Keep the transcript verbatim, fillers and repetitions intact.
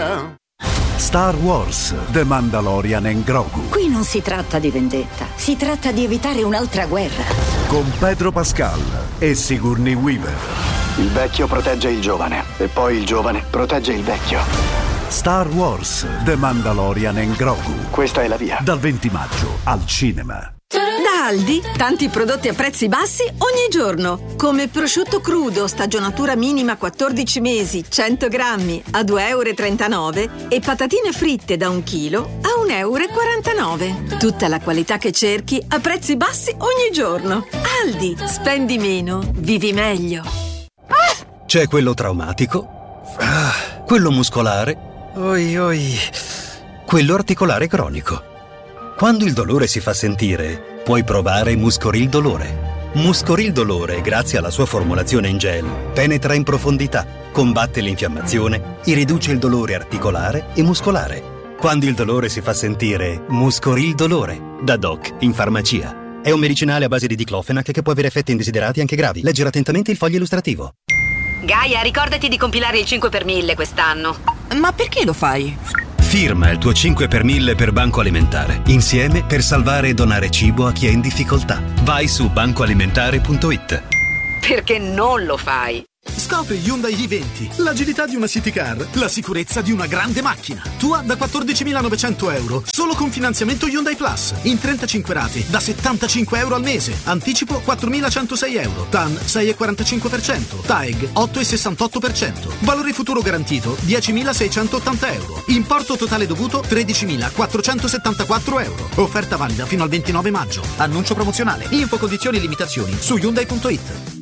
via. Star Wars, The Mandalorian and Grogu. Qui non si tratta di vendetta, si tratta di evitare un'altra guerra. Con Pedro Pascal e Sigourney Weaver. Il vecchio protegge il giovane e poi il giovane protegge il vecchio. Star Wars, The Mandalorian and Grogu. Questa è la via. Dal venti maggio al cinema. Da Aldi, tanti prodotti a prezzi bassi ogni giorno. Come prosciutto crudo, stagionatura minima quattordici mesi, cento grammi a due e trentanove euro e patatine fritte da un chilo a un e quarantanove euro. Tutta la qualità che cerchi a prezzi bassi ogni giorno. Aldi, spendi meno, vivi meglio. C'è quello traumatico, ah, quello muscolare, oi oi, quello articolare cronico. Quando il dolore si fa sentire, puoi provare Muscoril Dolore. Muscoril Dolore, grazie alla sua formulazione in gel, penetra in profondità, combatte l'infiammazione e riduce il dolore articolare e muscolare. Quando il dolore si fa sentire, Muscoril Dolore, da Doc in farmacia. È un medicinale a base di diclofenac che può avere effetti indesiderati anche gravi. Leggere attentamente il foglio illustrativo. Gaia, ricordati di compilare il cinque per mille quest'anno. Ma perché lo fai? Firma il tuo cinque per mille per Banco Alimentare. Insieme per salvare e donare cibo a chi è in difficoltà. Vai su banco alimentare punto it. Perché non lo fai? Scopri Hyundai i venti, l'agilità di una city car, la sicurezza di una grande macchina. Tua da quattordicimilanovecento euro, solo con finanziamento Hyundai Plus, in trentacinque rate, da settantacinque euro al mese. Anticipo quattromilacentosei euro, T A N sei virgola quarantacinque per cento, T A E G otto virgola sessantotto per cento. Valore futuro garantito diecimilaseicentottanta euro. Importo totale dovuto tredicimilaquattrocentosettantaquattro euro. Offerta valida fino al ventinove maggio. Annuncio promozionale. Info condizioni e limitazioni su Hyundai punto it.